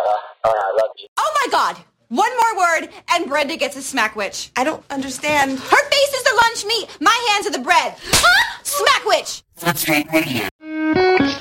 I love you. Oh my God! One more word, and Brenda gets a smackwitch. I don't understand. Her face is the lunch meat. My hands are the bread. Huh? Smackwitch! Substrate radio.